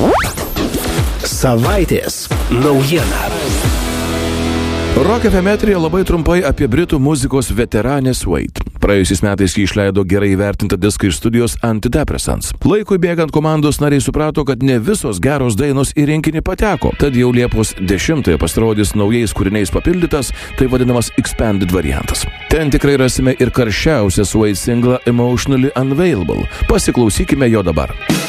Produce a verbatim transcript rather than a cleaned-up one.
Savaitės naujiena. Rock F M eteryje labai trumpai apie britų muzikos veteranę Suede. Praėjusiais metais jį išleido gerai įvertintą diską iš studijos Antidepressants. Laikui bėgant komandos nariai suprato, kad ne visos geros dainos į rinkinį pateko. Tad jau Liepos dešimtąją pasirodys naujais kūriniais papildytas, tai vadinamas expanded variantas. Ten tikrai rasime ir karščiausią Suede singlą Emotionally Unavailable. Pasiklausykime jo dabar.